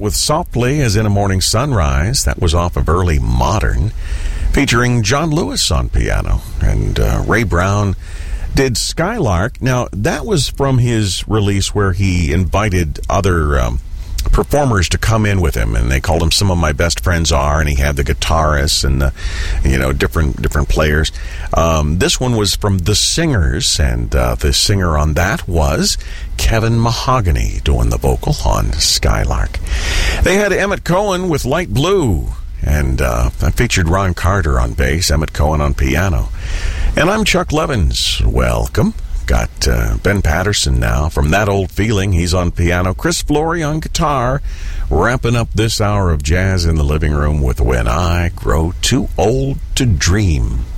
with Softly as in a Morning Sunrise. That was off of Early Modern, featuring John Lewis on piano. And Ray Brown did Skylark. Now, that was from his release where he invited other performers to come in with him, and they called him Some of My Best Friends Are, and he had the guitarists and different players. This one was from The Singers, and the singer on that was Kevin Mahogany doing the vocal on Skylark. They had Emmett Cohen with Light Blue, and I featured Ron Carter on bass, Emmett Cohen on piano. And I'm Chuck Levins. Welcome. Got Ben Patterson now from That Old Feeling. He's on piano. Chris Flory on guitar. Wrapping up this hour of Jazz in the Living Room with When I Grow Too Old to Dream.